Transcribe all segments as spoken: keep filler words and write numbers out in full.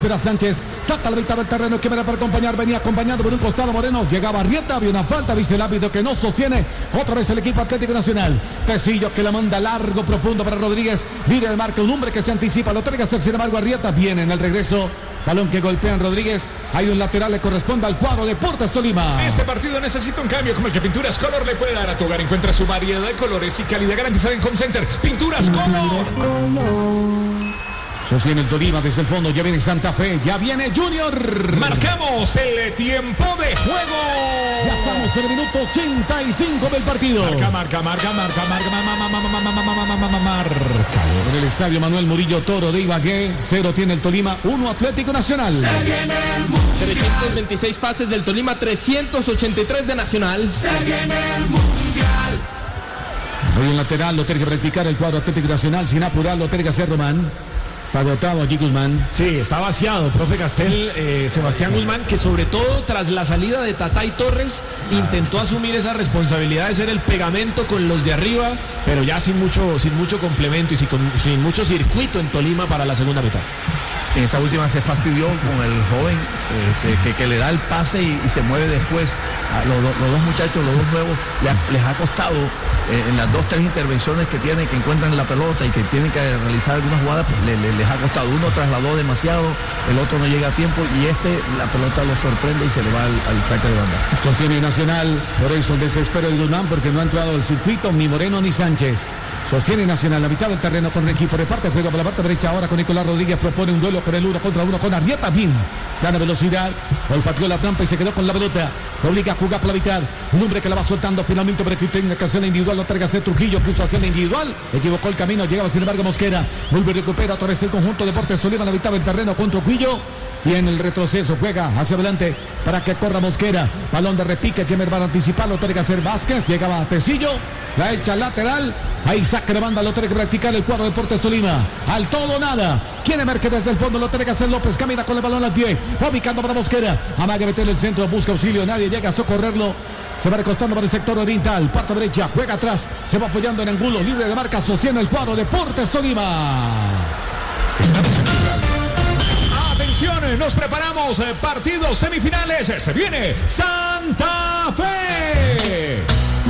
Pero Sánchez saca la mitad del terreno, que para acompañar, venía acompañando por un costado Moreno, llegaba Arrieta, había una falta, dice el árbitro que no sostiene, otra vez el equipo Atlético Nacional. Tecillo que la manda largo, profundo para Rodríguez, mira el marca, un hombre que se anticipa, lo tiene que hacer, sin embargo Arrieta viene en el regreso, balón que golpean Rodríguez, hay un lateral, le corresponde al cuadro Deportes Tolima. Este partido necesita un cambio como el que Pinturas Color le puede dar a tu hogar. Encuentra su variedad de colores y calidad garantizada en Home Center. Pinturas Color. Sostiene el Tolima desde el fondo, ya viene Santa Fe, ya viene Junior. Marcamos el tiempo de juego. Ya estamos en el minuto ochenta y cinco del partido. Marca, marca, marca, marca, marca, marca, marca. En el estadio Manuel Murillo Toro de Ibagué, cero tiene el Tolima, uno Atlético Nacional. Se viene el mundial. trescientos veintiséis pases del Tolima, trescientos ochenta y tres de Nacional. Se viene el mundial. Hoy en lateral lo tiene que practicar el cuadro Atlético Nacional, sin apurar lo tiene que hacer Román. Está agotado aquí Guzmán. Sí, está vaciado, profe Castel, eh, Sebastián Guzmán, que sobre todo tras la salida de Tatay Torres intentó asumir esa responsabilidad de ser el pegamento con los de arriba, pero ya sin mucho, sin mucho complemento y sin, sin mucho circuito en Tolima para la segunda mitad. En esa última se fastidió con el joven este, que, que le da el pase y, y se mueve después. A los, los dos muchachos, los dos nuevos, les, les ha costado eh, en las dos, tres intervenciones que tienen, que encuentran la pelota y que tienen que realizar algunas jugadas, pues, le, le, les ha costado. Uno trasladó demasiado, el otro no llega a tiempo y este, la pelota lo sorprende y se le va al, al saque de banda. Sostiene Nacional, por eso el desespero de Guzmán, porque no ha entrado el circuito ni Moreno ni Sánchez. Sostiene Nacional, la mitad del terreno con el equipo, reparte juego por la parte derecha ahora con Nicolás Rodríguez, propone un duelo con el uno contra uno con Arrieta, bien, gana velocidad, olfateó la trampa y se quedó con la pelota, lo obliga a jugar por la mitad, un hombre que la va soltando finalmente para que tenga que hacer la individual, lo traiga a hacer Trujillo, quiso hacer la individual, equivocó el camino, llegaba sin embargo Mosquera, vuelve y recupera otra vez el conjunto Deportes Tolima, la mitad del terreno con Trujillo, y en el retroceso juega hacia adelante para que corra Mosquera, balón de repique, que me va a anticipar, lo tiene que hacer Vázquez, llegaba a Tecillo, la echa lateral, ahí saca de banda, lo tiene que practicar el cuadro Deportes Tolima, al todo nada, quiere ver que desde el fondo lo tiene que hacer López, camina con el balón al pie, va ubicando para Mosquera, amaga meterle el centro, busca auxilio, nadie llega a socorrerlo, se va recostando para el sector oriental, parte derecha, juega atrás, se va apoyando en ángulo, libre de marca, sostiene el cuadro Deportes Tolima. Estamos en el Atención, nos preparamos, eh, partidos semifinales, se viene Santa Fe.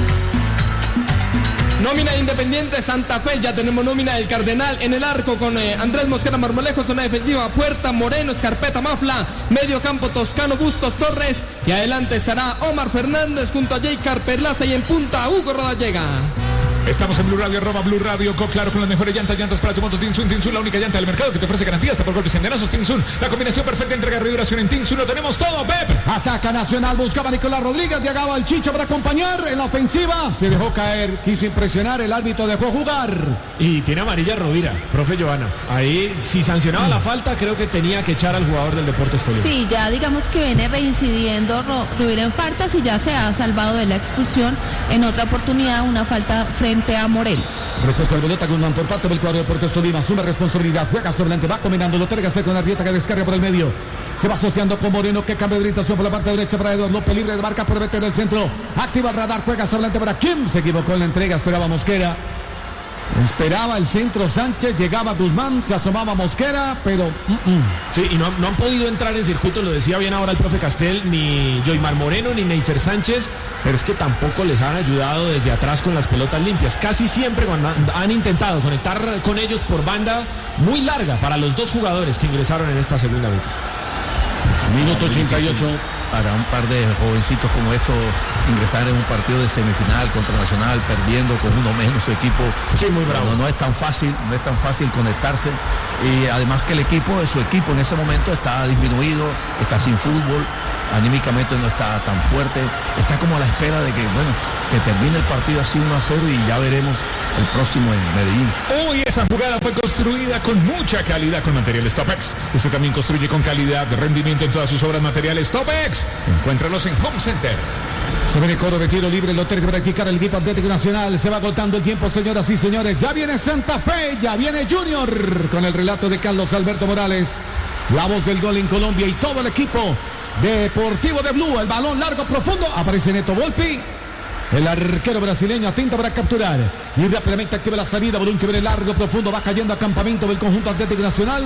Nómina Independiente Santa Fe, ya tenemos nómina del Cardenal en el arco con eh, Andrés Mosquera Marmolejo, zona defensiva, Puerta, Moreno, Escarpeta, Mafla, medio campo Toscano, Bustos, Torres, y adelante estará Omar Fernández junto a Jay Carperlaza y en punta Hugo Rodallega. Estamos en Blue Radio, arroba Blue Radio, Co, claro, con las mejores llantas, llantas para tu moto Tinsun, Tinsun, la única llanta del mercado que te ofrece garantía hasta por golpes y endenazos, Tinsun, la combinación perfecta entre carga y duración en Tinsun, lo tenemos todo, Pep. Ataca Nacional, buscaba a Nicolás Rodríguez, llegaba el Chicho para acompañar en la ofensiva, se dejó caer, quiso impresionar, el árbitro dejó jugar. Y tiene amarilla Rovira, profe Giovanna, ahí si sancionaba la falta, creo que tenía que echar al jugador del Deportes Tolima. Sí, ya digamos que viene reincidiendo Rovira en faltas y ya se ha salvado de la expulsión en otra oportunidad, una falta frente a Morelos. Recoge el pelota Guzmán por parte del cuadro de Deportes Tolima, asume responsabilidad, juega sobre adelante, va combinando, lo tiene que hacer con Arrieta que descarga por el medio, se va asociando con Moreno que cambia de orientación por la parte derecha para Eduardo López, libre de marca por meter el centro, activa el radar, juega sobre adelante para Kim, se equivocó en la entrega, esperaba Mosquera, esperaba el centro Sánchez, llegaba Guzmán, se asomaba Mosquera, pero uh -uh. Sí, y no, no han podido entrar en circuito, lo decía bien ahora el profe Castel, ni Joymar Moreno ni Neifer Sánchez, pero es que tampoco les han ayudado desde atrás con las pelotas limpias. Casi siempre cuando han, han intentado conectar con ellos por banda muy larga para los dos jugadores que ingresaron en esta segunda mitad. Minuto ochenta y ocho. Para un par de jovencitos como estos ingresar en un partido de semifinal contra Nacional, perdiendo con uno menos su equipo. Sí, muy bravo. No, no es tan fácil, no es tan fácil conectarse. Y además que el equipo, su equipo en ese momento está disminuido, está sin fútbol, anímicamente no está tan fuerte, está como a la espera de que, bueno, que termine el partido así uno a cero y ya veremos el próximo en Medellín. Hoy esa jugada fue construida con mucha calidad con materiales Topex. Usted también construye con calidad de rendimiento en todas sus obras materiales Topex. Encuéntralos en Home Center. Se viene coro de tiro libre, lo tiene que practicar el equipo Atlético Nacional. Se va agotando el tiempo, señoras y señores. Ya viene Santa Fe, ya viene Junior. Con el relato de Carlos Alberto Morales. La voz del gol en Colombia y todo el equipo Deportivo de Blue. El balón largo, profundo. Aparece Neto Volpi. El arquero brasileño atento para capturar. Y rápidamente activa la salida. Balón que viene largo, profundo. Va cayendo a campamento del conjunto Atlético Nacional.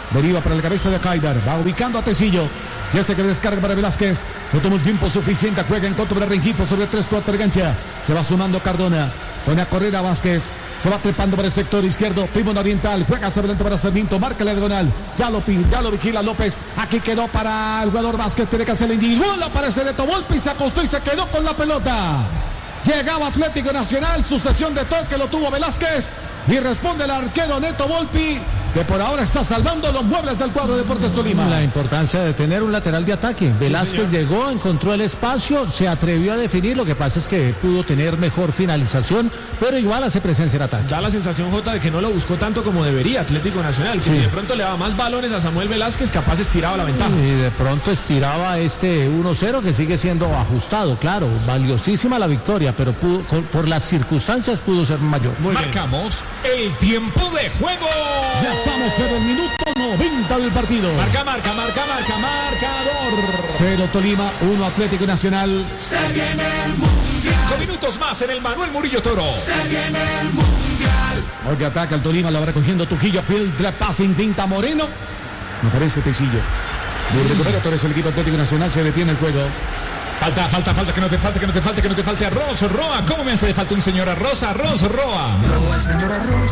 Deriva para la cabeza de Haidar. Va ubicando a Tecillo. Y este que descarga para Velázquez. Se toma un tiempo suficiente. Juega en contra de Rengifo sobre tres cuartos de cancha. Se va sumando Cardona. Pone a correr a Vázquez. Se va trepando para el sector izquierdo. Timón Oriental. Juega sobre adelante para Sarmiento. Marca la diagonal. Ya lo, ya lo vigila López. Aquí quedó para el jugador Vázquez. Tiene que hacer el individual. Aparece de Tovolpi. Se acostó y se quedó con la pelota. Llegaba Atlético Nacional. Sucesión de toque lo tuvo Velázquez. Y responde el arquero Neto Volpi, que por ahora está salvando los muebles del cuadro de Deportes Tolima. La importancia de tener un lateral de ataque. Velázquez sí, llegó, encontró el espacio, se atrevió a definir. Lo que pasa es que pudo tener mejor finalización, pero igual hace presencia en ataque. Da la sensación, Jota, de que no lo buscó tanto como debería Atlético Nacional. Que sí. Si de pronto le daba más balones a Samuel Velázquez, capaz estiraba la ventaja. Y de pronto estiraba este uno cero que sigue siendo ajustado. Claro, valiosísima la victoria, pero pudo, por las circunstancias pudo ser mayor. Muy Marcamos bien. El tiempo de juego. Ya estamos en el minuto noventa del partido. Marca, marca, marca, marca, marcador. Cero Tolima, uno Atlético Nacional. Se viene el mundial. Cinco minutos más en el Manuel Murillo Toro. Se viene el mundial. Hoy que ataca el Tolima, lo va recogiendo Trujillo. Filtra, pase, intenta Moreno. Me parece Tecillo. Y recupera Torres el equipo Atlético Nacional. Se detiene el juego. Falta, falta, falta, que no te falte, que no te falte, que no te falte arroz, Roa. ¿Cómo me hace falta un señor arroz, arroz, Roa? Roa, señor arroz.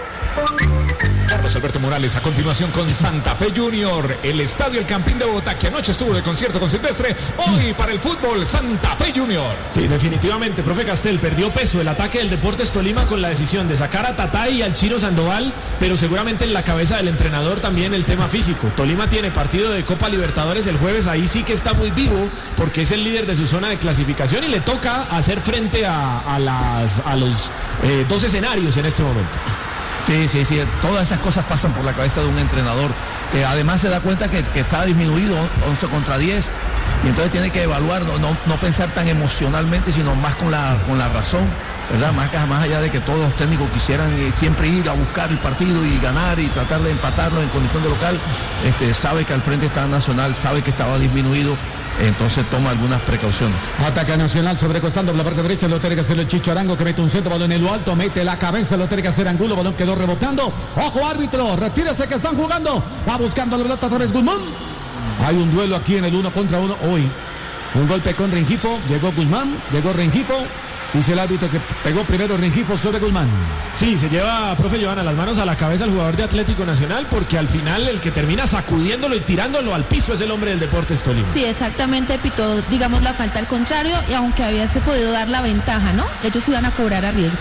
Carlos Alberto Morales a continuación con Santa Fe Junior, el estadio El Campín de Bogotá, que anoche estuvo de concierto con Silvestre, hoy para el fútbol Santa Fe Junior. Sí, definitivamente, profe Castel, perdió peso el ataque del Deportes Tolima con la decisión de sacar a Tatay y al Chino Sandoval, pero seguramente en la cabeza del entrenador también el tema físico. Tolima tiene partido de Copa Libertadores el jueves, ahí sí que está muy vivo porque es el líder de su zona de clasificación y le toca hacer frente a, a, las, a los eh, dos escenarios en este momento. Sí, sí, sí, todas esas cosas pasan por la cabeza de un entrenador que además se da cuenta que, que está disminuido once contra diez y entonces tiene que evaluar, no, no, no pensar tan emocionalmente, sino más con la, con la razón, ¿verdad? Más, más allá de que todos los técnicos quisieran eh, siempre ir a buscar el partido y ganar y tratar de empatarlo en condición de local, este, sabe que al frente está Nacional, sabe que estaba disminuido. Entonces toma algunas precauciones. Ataca Nacional sobrecostando por la parte derecha. Lo tiene que hacer el Chicho Arango, que mete un centro, balón en lo alto, mete la cabeza, lo tiene que hacer Angulo, balón quedó rebotando. Ojo árbitro, retírese que están jugando. Va buscando la pelota Torres Guzmán. Hay un duelo aquí en el uno contra uno hoy. Un golpe con Rengifo, llegó Guzmán, llegó Rengifo. Dice el árbitro que pegó primero Rengifo sobre Guzmán. Sí, se lleva, profe Johanna, las manos a la cabeza el jugador de Atlético Nacional, porque al final el que termina sacudiéndolo y tirándolo al piso es el hombre del Deportes Tolima. Sí, exactamente, pitó, digamos, la falta al contrario, y aunque había se podido dar la ventaja, ¿no? Ellos iban a cobrar a riesgo.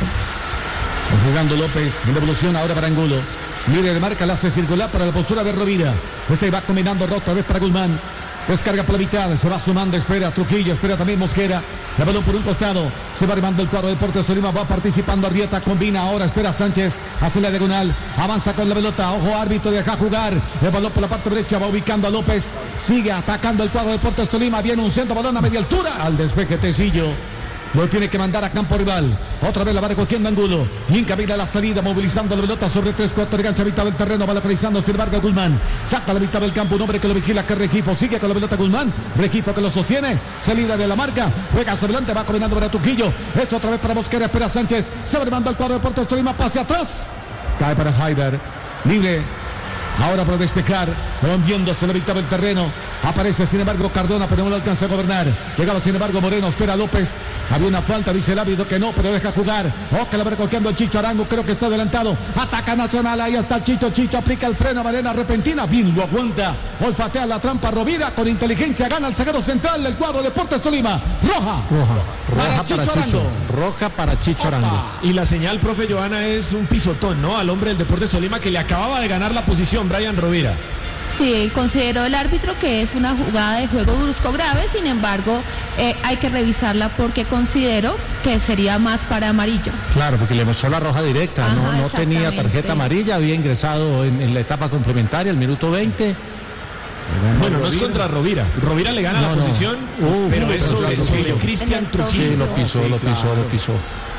Jugando López, en devolución ahora para Angulo. Mire, marca, la hace circular para la postura de Rovira. Este va combinando otra vez para Guzmán. Descarga por la mitad, se va sumando, espera Trujillo, espera también Mosquera. La balón por un costado, se va armando el cuadro de Deportes Tolima, va participando Arrieta, combina ahora, espera Sánchez, hace la diagonal, avanza con la pelota, ojo árbitro, deja jugar, el balón por la parte derecha, va ubicando a López, sigue atacando el cuadro de Deportes Tolima, viene un centro, balón a media altura, al despeje Tecillo. Lo tiene que mandar a campo rival. Otra vez la va recogiendo Angulo. Y encamina la salida, movilizando la pelota sobre tres cuartos de cancha, mitad del terreno, va localizando sin embargo Guzmán. Saca la mitad del campo, un hombre que lo vigila, que Rengifo. Sigue con la pelota Guzmán. Rengifo que lo sostiene. Salida de la marca. Juega hacia adelante, va combinando para Trujillo. Esto otra vez para Mosquera, espera Sánchez. Se va armando el cuadro de Deportes Tolima, pase atrás. Cae para Haidar. Libre. Ahora para despejar, van viéndose la mitad del terreno. Aparece sin embargo Cardona, pero no lo alcanza a gobernar. Llegaba sin embargo Moreno, espera López. Había una falta, dice el árbitro que no, pero deja jugar. Oh, que la va recogiendo el Chicho Arango, creo que está adelantado. Ataca Nacional, ahí está el Chicho. Chicho aplica el freno, manera repentina. Bien, lo aguanta. Olfatea la trampa Rovira, con inteligencia gana el zaguero central del cuadro Deportes Tolima. Roja. Roja. Roja Para para Chicho Chicho. Arango. Roja para Chicho Arango. Y la señal, profe Johanna, es un pisotón, ¿no? Al hombre del Deportes Tolima que le acababa de ganar la posición, Brian Rovira. Sí, consideró el árbitro que es una jugada de juego brusco grave, sin embargo, eh, hay que revisarla porque considero que sería más para amarillo. Claro, porque le mostró la roja directa, Ajá, no, no tenía exactamente. tarjeta amarilla, había ingresado en, en la etapa complementaria, el minuto veinte. Bueno, no es contra Rovira. Rovira le gana No, la no. posición, Uh, pero pero eso sobre es sobre Trujillo. Cristian En el Trujillo. Sí, lo pisó, Sí, lo pisó, claro. lo pisó.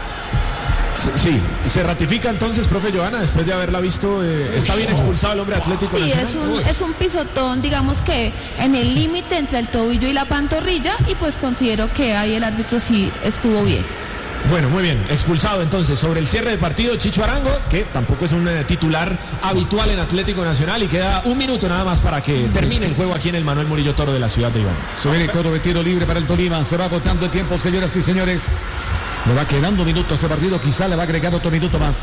Sí, se ratifica entonces, profe Johanna, después de haberla visto, eh, está bien expulsado el hombre Atlético Sí, Nacional. es un, Uy. es un pisotón, digamos que en el límite entre el tobillo y la pantorrilla, y pues considero que ahí el árbitro sí estuvo bien. Bueno, muy bien, expulsado entonces sobre el cierre del partido Chicho Arango, que tampoco es un eh, titular habitual en Atlético Nacional, y queda un minuto nada más para que termine el juego aquí en el Manuel Murillo Toro de la ciudad de Iván. Se viene coro de tiro libre para el Tolima, se va agotando el tiempo, señoras y señores. Le va quedando minutos de partido, quizá le va a agregar otro minuto más.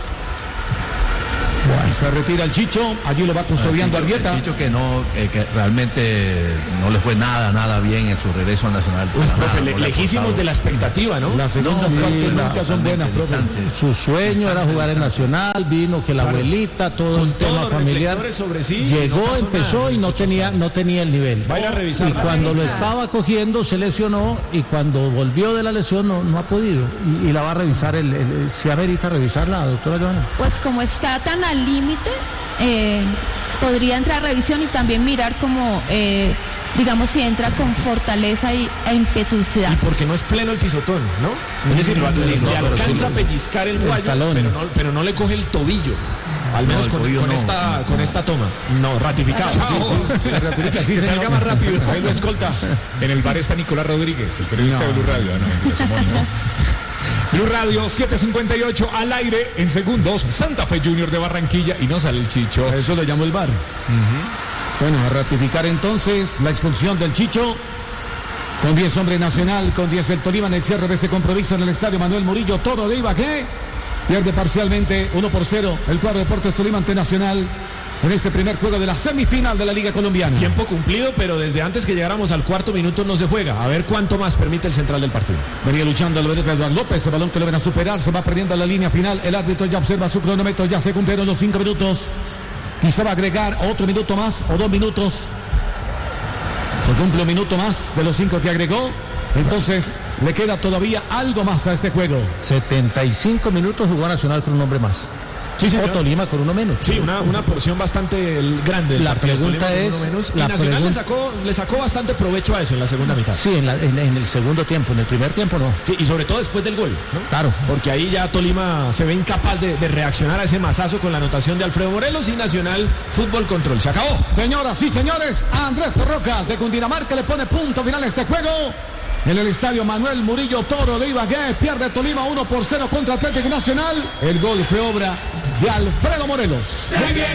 Bueno, se retira el Chicho, allí lo va custodiando el Chicho, Arrieta. el Chicho que no, eh, que realmente no le fue nada, nada bien en su regreso al Nacional. Uf, Nada, profe, no le- le ha lejísimos aportado. de la expectativa, ¿no? Las segundas No, sí, partes la- nunca son buenas, profe. distante. Su sueño era jugar en Nacional, vino que la Claro. abuelita, todo Con el todos tema los familiar. reflectores sobre sí, y Llegó, no pasó empezó nada, y no muchachos. tenía, no tenía el nivel. Va a ir a revisar. Y cuando lo estaba cogiendo se lesionó y cuando volvió de la lesión no, no ha podido. Y, y la va a revisar, el, el, si amerita revisarla, doctora Joana. Pues como está tan al límite, eh, podría entrar a revisión y también mirar como, eh, digamos, si entra con fortaleza y, e impetuosidad. Y porque no es pleno el pisotón, ¿no? Es decir, lo- le, no, le pero alcanza sí. a pellizcar el guayo, talón. pero, no, pero no le coge el tobillo. Al menos el con, tobillo con no. esta, con esta toma. No, ratificado. Sí, la ratifica, sí, Que señor. salga más rápido. Ahí lo escolta. En el bar está Nicolás Rodríguez, el periodista de Blue Radio. Ah, no, mentira, es homónimo. Blue Radio siete cincuenta y ocho al aire en segundos. Santa Fe Junior de Barranquilla y no sale el Chicho. Eso lo llamó el V A R. Bueno, a ratificar entonces la expulsión del Chicho. Con diez hombres Nacional, con diez el Tolima en el cierre de ese compromiso en el estadio Manuel Murillo Toro de Ibagué. Pierde parcialmente uno por cero el cuadro Deportes Tolima ante Nacional en este primer juego de la semifinal de la Liga Colombiana. Tiempo cumplido, pero desde antes que llegáramos al cuarto minuto no se juega. A ver cuánto más permite el central del partido. Venía luchando el Venezuela Eduardo López, el balón que lo ven a superar, se va perdiendo la línea final. El árbitro ya observa su cronómetro, ya se cumplieron los cinco minutos. Quizá va a agregar otro minuto más o dos minutos. Se cumple un minuto más de los cinco que agregó. Entonces le queda todavía algo más a este juego. setenta y cinco minutos jugó Nacional con un hombre más. Sí, señor. O Tolima con uno menos. Sí, una, una porción bastante el- grande del La partido. pregunta Tolima con es- uno menos, y la Nacional le pregun- sacó, le sacó bastante provecho a eso en la segunda mitad. Sí, en, la- en- en el segundo tiempo, en el primer tiempo no. Sí, y sobre todo después del gol, ¿no? Claro. Porque ahí ya Tolima se ve incapaz de, de reaccionar a ese mazazo con la anotación de Alfredo Morelos, y Nacional fútbol control. Se acabó. Señoras y señores, Andrés Rocas de Cundinamarca le pone punto final a este juego. En el estadio Manuel Murillo Toro de Ibagué, pierde Tolima uno por cero contra Atlético Nacional. El gol fue obra de Alfredo Morelos. Muy bien.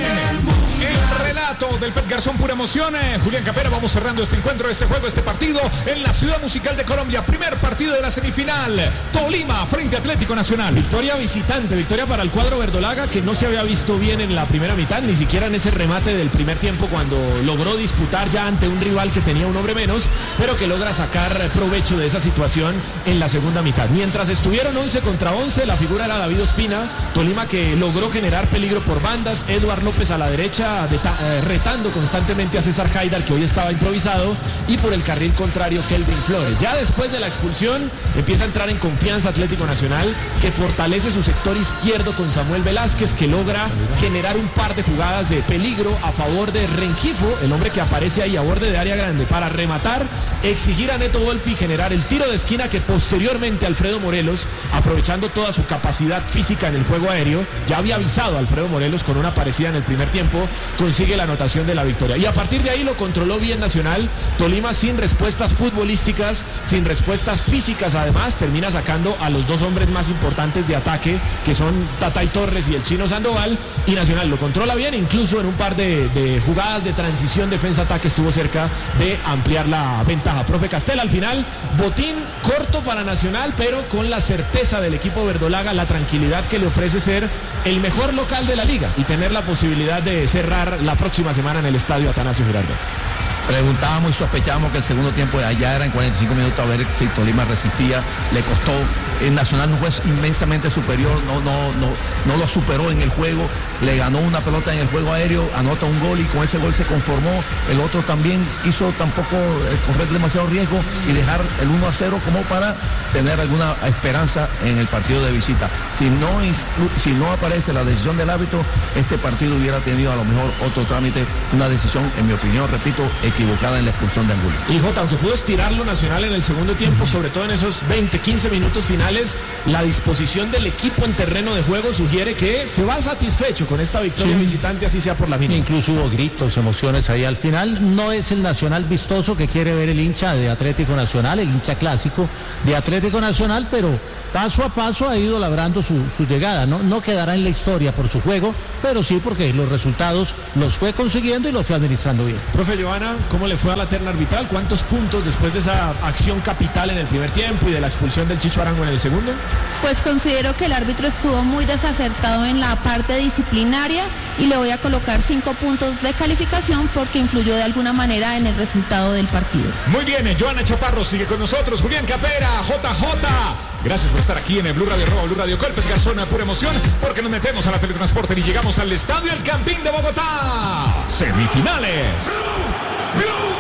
El relato del Pet Garzón, pura emoción. Eh, Julián Capera, vamos cerrando este encuentro, este juego, este partido en la Ciudad Musical de Colombia. Primer partido de la semifinal. Tolima frente a Atlético Nacional. Victoria visitante, victoria para el cuadro verdolaga, que no se había visto bien en la primera mitad, ni siquiera en ese remate del primer tiempo cuando logró disputar ya ante un rival que tenía un hombre menos, pero que logra sacar provecho de esa situación en la segunda mitad. Mientras estuvieron once contra once, la figura era David Ospina. Tolima que logró generar peligro por bandas, Eduard López a la derecha deta- eh, retando constantemente a César Haidar, que hoy estaba improvisado, y por el carril contrario Kelvin Flores. Ya después de la expulsión empieza a entrar en confianza Atlético Nacional, que fortalece su sector izquierdo con Samuel Velázquez, que logra generar un par de jugadas de peligro a favor de Rengifo, el hombre que aparece ahí a borde de área grande para rematar, exigir a Neto Volpi y generar el tiro de esquina, que posteriormente Alfredo Morelos, aprovechando toda su capacidad física en el juego aéreo, ya había avisado a Alfredo Morelos con una parecida en el primer tiempo, consigue la anotación de la victoria. Y a partir de ahí lo controló bien Nacional. Tolima sin respuestas futbolísticas, sin respuestas físicas, además termina sacando a los dos hombres más importantes de ataque, que son Tatay Torres y el Chino Sandoval, y Nacional lo controla bien, incluso en un par de, de jugadas de transición defensa-ataque estuvo cerca de ampliar la ventaja. Profe Castel, al final botín corto para Nacional, pero con la certeza del equipo verdolaga, la tranquilidad que le ofrece ser el mejor local de la liga y tener la posibilidad de cerrar la próxima semana en el estadio Atanasio Girardot. Preguntábamos y sospechábamos que el segundo tiempo ya eran cuarenta y cinco minutos, a ver si Tolima resistía, le costó. El Nacional no fue inmensamente superior, no, no, no, no lo superó en el juego, le ganó una pelota en el juego aéreo, anota un gol y con ese gol se conformó. El otro también hizo tampoco eh, correr demasiado riesgo y dejar el uno a cero como para tener alguna esperanza en el partido de visita. Si no, influ- si no aparece la decisión del árbitro, este partido hubiera tenido a lo mejor otro trámite, una decisión, en mi opinión, repito, equivocada. equivocada en la expulsión de Angulo. Y Jota, aunque pudo estirarlo Nacional en el segundo tiempo, sobre todo en esos veinte, quince minutos finales, la disposición del equipo en terreno de juego sugiere que se va satisfecho con esta victoria Sí. visitante, así sea por la mínima. Incluso hubo gritos, emociones ahí al final. No es el Nacional vistoso que quiere ver el hincha de Atlético Nacional, el hincha clásico de Atlético Nacional, pero paso a paso ha ido labrando su, su llegada. No, no quedará en la historia por su juego, pero sí porque los resultados los fue consiguiendo y los fue administrando bien. Profe Joana, ¿cómo le fue a la terna arbitral? ¿Cuántos puntos después de esa acción capital en el primer tiempo y de la expulsión del Chicho Arango en el segundo? Pues considero que el árbitro estuvo muy desacertado en la parte disciplinaria y le voy a colocar cinco puntos de calificación porque influyó de alguna manera en el resultado del partido. Muy bien, eh, Joana Chaparro sigue con nosotros, Julián Capera, J J. Gracias por estar aquí en el Blue Radio Rojo, Blue Radio Colpet Garzón, pura emoción, porque nos metemos a la teletransporte y llegamos al Estadio El Campín de Bogotá. Semifinales. Blue